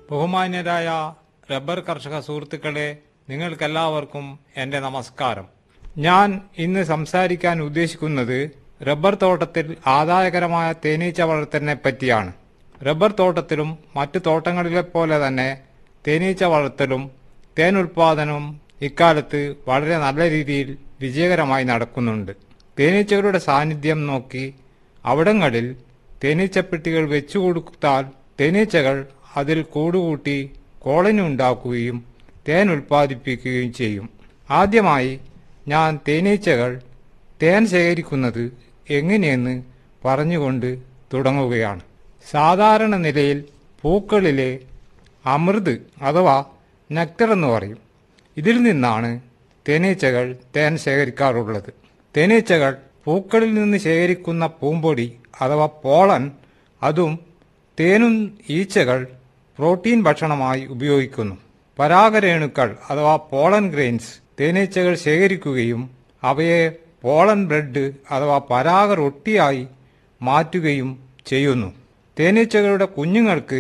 ബഹുമാന്യരായ റബ്ബർ കർഷക സുഹൃത്തുക്കളെ, നിങ്ങൾക്കെല്ലാവർക്കും എൻ്റെ നമസ്കാരം. ഞാൻ ഇന്ന് സംസാരിക്കാൻ ഉദ്ദേശിക്കുന്നത് റബ്ബർ തോട്ടത്തിൽ ആദായകരമായ തേനീച്ച വളർത്തലിനെ പറ്റിയാണ്. റബ്ബർ തോട്ടത്തിലും മറ്റു തോട്ടങ്ങളിലെപ്പോലെ തന്നെ തേനീച്ച വളർത്തലും തേൻ ഉൽപാദനവും ഇക്കാലത്ത് വളരെ നല്ല രീതിയിൽ വിജയകരമായി നടക്കുന്നുണ്ട്. തേനീച്ചകളുടെ സാന്നിധ്യം നോക്കി അവിടങ്ങളിൽ തേനീച്ചപ്പെട്ടികൾ വെച്ചുകൊടുത്താൽ തേനീച്ചകൾ അതിൽ കൂടുകൂട്ടി കോളനി ഉണ്ടാക്കുകയും തേൻ ഉൽപ്പാദിപ്പിക്കുകയും ചെയ്യും. ആദ്യമായി ഞാൻ തേനീച്ചകൾ തേൻ ശേഖരിക്കുന്നത് എങ്ങനെയെന്ന് പറഞ്ഞുകൊണ്ട് തുടങ്ങുകയാണ്. സാധാരണ നിലയിൽ പൂക്കളിലെ അമൃത് അഥവാ നെക്ടർ എന്ന് പറയും, ഇതിൽ നിന്നാണ് തേനീച്ചകൾ തേൻ ശേഖരിക്കാറുള്ളത്. തേനീച്ചകൾ പൂക്കളിൽ നിന്ന് ശേഖരിക്കുന്ന പൂമ്പൊടി അഥവാ പോളൻ, അതും തേനും ഈച്ചകൾ പ്രോട്ടീൻ ഭക്ഷണമായി ഉപയോഗിക്കുന്നു. പരാഗരേണുക്കൾ അഥവാ പോളൻ ഗ്രെയിൻസ് തേനീച്ചകൾ ശേഖരിക്കുകയും അവയെ പോളൻ ബ്രെഡ് അഥവാ പരാഗ റൊട്ടിയായി മാറ്റുകയും ചെയ്യുന്നു. തേനീച്ചകളുടെ കുഞ്ഞുങ്ങൾക്ക്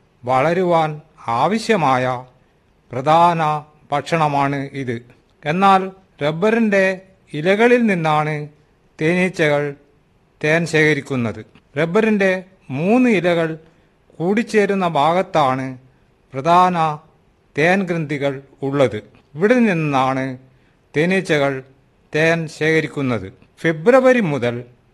വളരുവാൻ ആവശ്യമായ പ്രധാന ഭക്ഷണമാണ് ഇത്. എന്നാൽ റബ്ബറിന്റെ ഇലകളിൽ നിന്നാണ് തേനീച്ചകൾ തേൻ ശേഖരിക്കുന്നത്. റബ്ബറിന്റെ 3 ഇലകൾ കൂടിച്ചേരുന്ന ഭാഗത്താണ് പ്രധാന തേൻ ഗ്രന്ഥികൾ ഉള്ളത്. ഇവിടെ നിന്നാണ് തേനീച്ചകൾ തേൻ ശേഖരിക്കുന്നത്. ഫെബ്രുവരി മുതൽ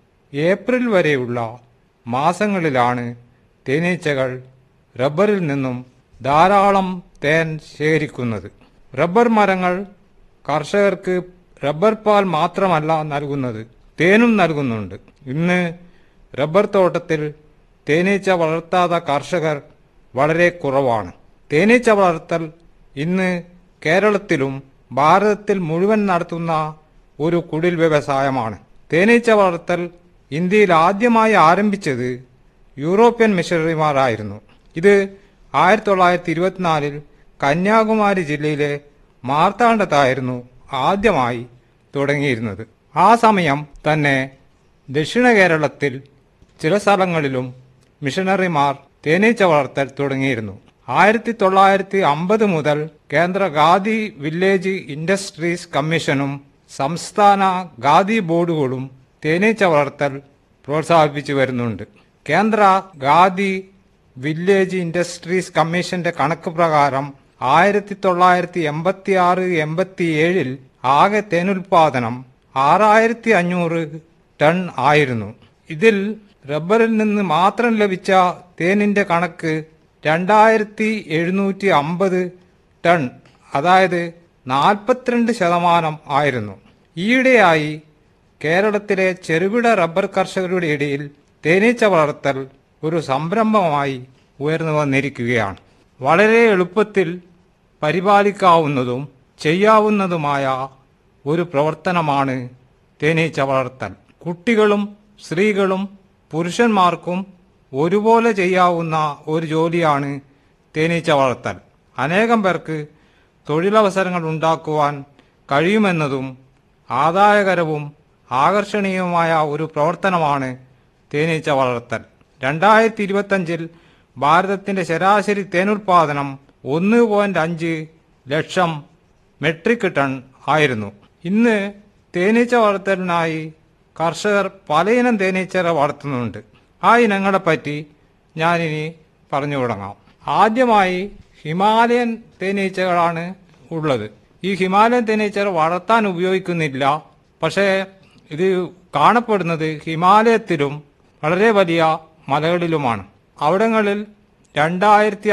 ഏപ്രിൽ വരെയുള്ള മാസങ്ങളിലാണ് തേനീച്ചകൾ റബ്ബറിൽ നിന്നും ധാരാളം തേൻ ശേഖരിക്കുന്നത്. റബ്ബർ മരങ്ങൾ കർഷകർക്ക് റബ്ബർ പാൽ മാത്രമല്ല നൽകുന്നത്, തേനും നൽകുന്നുണ്ട്. ഇന്ന് റബ്ബർ തോട്ടത്തിൽ തേനീച്ച വളർത്താത്ത കർഷകർ വളരെ കുറവാണ്. തേനീച്ച വളർത്തൽ ഇന്ന് കേരളത്തിലും ഭാരതത്തിൽ മുഴുവൻ നടത്തുന്ന ഒരു കുടിൽ വ്യവസായമാണ്. തേനീച്ച വളർത്തൽ ഇന്ത്യയിൽ ആദ്യമായി ആരംഭിച്ചത് യൂറോപ്യൻ മിഷണറിമാരായിരുന്നു. ഇത് 1924 കന്യാകുമാരി ജില്ലയിലെ മാർത്താണ്ഡത്തായിരുന്നു ആദ്യമായി തുടങ്ങിയിരുന്നത്. ആ സമയം തന്നെ ദക്ഷിണ കേരളത്തിൽ ചില സ്ഥലങ്ങളിലും മിഷണറിമാർ തേനീച്ച വളർത്തൽ തുടങ്ങിയിരുന്നു. 1950 മുതൽ കേന്ദ്ര ഖാദി വില്ലേജ് ഇൻഡസ്ട്രീസ് കമ്മീഷനും സംസ്ഥാന ഖാദി ബോർഡുകളും തേനീച്ച വളർത്തൽ പ്രോത്സാഹിപ്പിച്ചു വരുന്നുണ്ട്. കേന്ദ്ര ഖാദി വില്ലേജ് ഇൻഡസ്ട്രീസ് കമ്മീഷന്റെ കണക്ക് പ്രകാരം 1986-87 ആകെ തേനുൽപാദനം 6500 ടൺ ആയിരുന്നു. ഇതിൽ റബ്ബറിൽ നിന്ന് മാത്രം ലഭിച്ച തേനിന്റെ കണക്ക് 2750 ടൺ, അതായത് 42% ആയിരുന്നു. ഈയിടെയായി കേരളത്തിലെ ചെറുകിട റബ്ബർ കർഷകരുടെ ഇടയിൽ തേനീച്ച വളർത്തൽ ഒരു സംരംഭമായി ഉയർന്നു വന്നിരിക്കുകയാണ്. വളരെ എളുപ്പത്തിൽ പരിപാലിക്കാവുന്നതും ചെയ്യാവുന്നതുമായ ഒരു പ്രവർത്തനമാണ് തേനീച്ച വളർത്തൽ. കുട്ടികളും സ്ത്രീകളും പുരുഷന്മാർക്കും ഒരുപോലെ ചെയ്യാവുന്ന ഒരു ജോലിയാണ് തേനീച്ച വളർത്തൽ. അനേകം പേർക്ക് തൊഴിലവസരങ്ങൾ ഉണ്ടാക്കുവാൻ കഴിയുമെന്നതും ആദായകരവും ആകർഷണീയവുമായ ഒരു പ്രവർത്തനമാണ് തേനീച്ച വളർത്തൽ. 2025 ഭാരതത്തിന്റെ ശരാശരി തേനുൽപാദനം 1.5 ലക്ഷം മെട്രിക് ടൺ ആയിരുന്നു. ഇന്ന് തേനീച്ച വളർത്തലിനായി കർഷകർ പലയിനം തേനീച്ചകളെ വളർത്തുന്നുണ്ട്. ആ ഇനങ്ങളെപ്പറ്റി ഞാനിനി പറഞ്ഞു തുടങ്ങാം. ആദ്യമായി ഹിമാലയൻ തേനീച്ചകളാണ് ഉള്ളത്. ഈ ഹിമാലയൻ തേനീച്ചകൾ വളർത്താൻ ഉപയോഗിക്കുന്നില്ല, പക്ഷേ ഇത് കാണപ്പെടുന്നത് ഹിമാലയത്തിലും വളരെ വലിയ മലകളിലുമാണ്. അവിടങ്ങളിൽ